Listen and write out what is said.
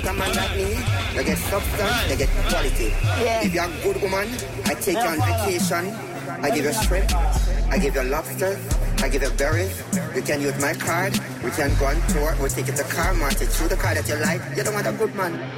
a man like me, they get substance, they get quality. Yeah. If you're a good woman, I take you on vacation, I give you shrimp, I give you lobsters, I give you berries. You can use my card, we can go on tour, we'll take you to car market, choose the car that you like. You don't want a good man.